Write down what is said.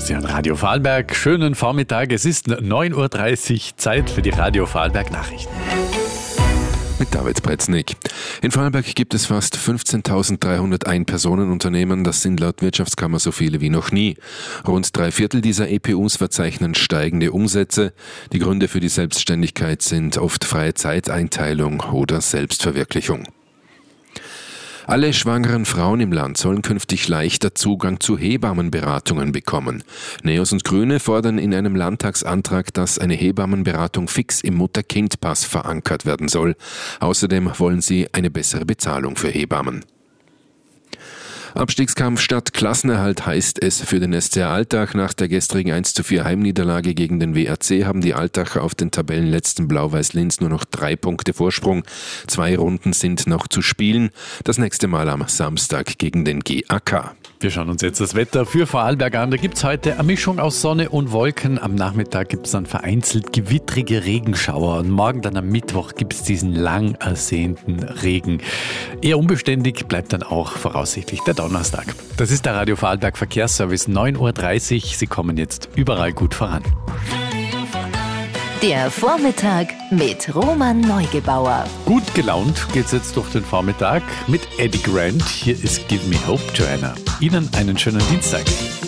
Sie hören Radio Vorarlberg. Schönen Vormittag. Es ist 9.30 Uhr, Zeit für die Radio Vorarlberg Nachrichten. Mit David Pretznik. In Vorarlberg gibt es fast 15.300 Ein-Personen-Unternehmen. Das sind laut Wirtschaftskammer so viele wie noch nie. Rund 3/4 dieser EPUs verzeichnen steigende Umsätze. Die Gründe für die Selbstständigkeit sind oft freie Zeiteinteilung oder Selbstverwirklichung. Alle schwangeren Frauen im Land sollen künftig leichter Zugang zu Hebammenberatungen bekommen. NEOS und Grüne fordern in einem Landtagsantrag, dass eine Hebammenberatung fix im Mutter-Kind-Pass verankert werden soll. Außerdem wollen sie eine bessere Bezahlung für Hebammen. Abstiegskampf statt Klassenerhalt heißt es für den SCR Altach. Nach der gestrigen 1:4 Heimniederlage gegen den WRC haben die Altacher auf den Tabellenletzten Blau-Weiß Linz nur noch 3 Punkte Vorsprung. 2 Runden sind noch zu spielen. Das nächste Mal am Samstag gegen den GAK. Wir schauen uns jetzt das Wetter für Vorarlberg an. Da gibt es heute eine Mischung aus Sonne und Wolken. Am Nachmittag gibt es dann vereinzelt gewittrige Regenschauer. Und morgen dann am Mittwoch gibt es diesen lang ersehnten Regen. Eher unbeständig bleibt dann auch voraussichtlich der Donnerstag. Das ist der Radio Vorarlberg Verkehrsservice, 9.30 Uhr. Sie kommen jetzt überall gut voran. Der Vormittag mit Roman Neugebauer. Gut gelaunt geht's jetzt durch den Vormittag mit Eddie Grant. Hier ist Give Me Hope, Joanna. Ihnen einen schönen Dienstag.